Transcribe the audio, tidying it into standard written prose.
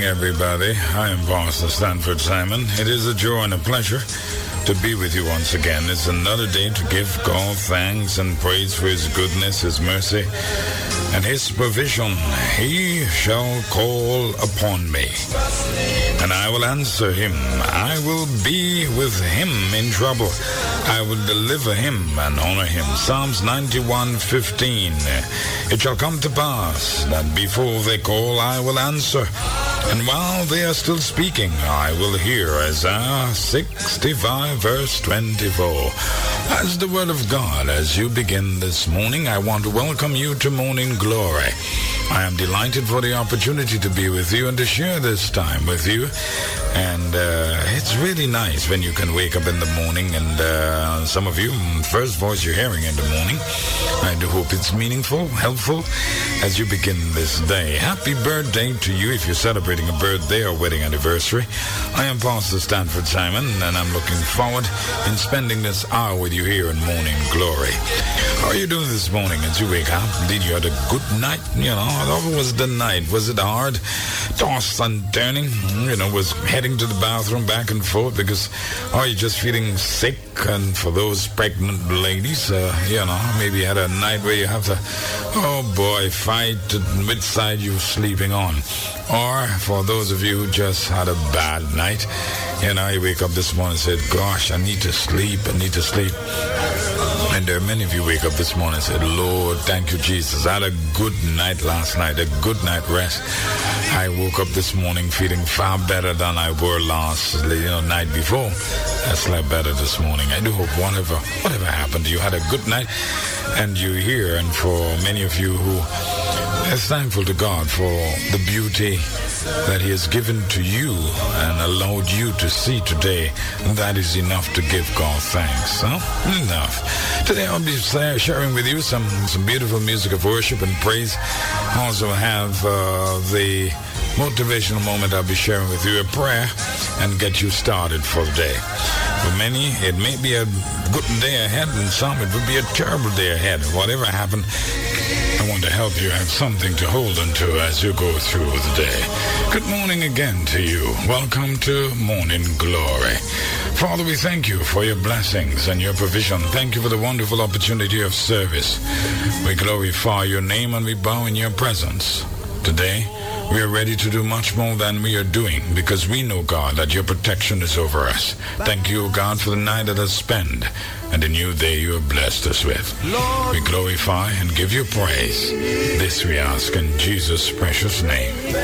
everybody. I am Pastor Stanford Simon. It is a joy and a pleasure to be with you once again. It's another day to give God thanks and praise for His goodness, His mercy, and His provision. He shall call upon me, and I will answer him. I will be with him in trouble. I will deliver him and honor him. Psalms 91:15. It shall come to pass that before they call, I will answer. And while they are still speaking, I will hear. Isaiah 65 verse 24. As the word of God, as you begin this morning, I want to welcome you to Morning Glory. I am delighted for the opportunity to be with you and to share this time with you. And it's really nice when you can wake up in the morning, and some of you, first voice you're hearing in the morning. I do hope it's meaningful, helpful as you begin this day. Happy birthday to you if you're celebrating a birthday or wedding anniversary. I am Pastor Stanford Simon, and I'm looking forward in spending this hour with you here in Morning Glory. How are you doing this morning as you wake up? Did you have a good night? How was the night? Was it hard? Tossed and turning? Was heading to the bathroom back and forth because are you just feeling sick? And for those pregnant ladies, maybe you had a night where you have to, fight which side you're sleeping on. Or for those of you who just had a bad night, you wake up this morning and said, gosh, I need to sleep. And there are many of you wake up this morning and said, Lord, thank you, Jesus. I had a good night last night, a good night rest. I woke up this morning feeling far better than I were night before. I slept better this morning. I do hope whatever happened, you had a good night and you're here. And for many of you who are thankful to God for the beauty that He has given to you and allowed you to see today, that is enough to give God thanks. Enough. Today I'll be sharing with you some beautiful music of worship and praise. I also have the motivational moment. I'll be sharing with you a prayer and get you started for the day. For many, it may be a good day ahead, and some it would be a terrible day ahead. Whatever happened, I want to help you have something to hold on to as you go through the day. Good morning again to you. Welcome to Morning Glory. Father, we thank you for your blessings and your provision. Thank you for the wonderful opportunity of service. We glorify your name and we bow in your presence. Today, we are ready to do much more than we are doing because we know, God, that your protection is over us. Thank you, God, for the night that has spent and the new day you have blessed us with. We glorify and give you praise. This we ask in Jesus' precious name.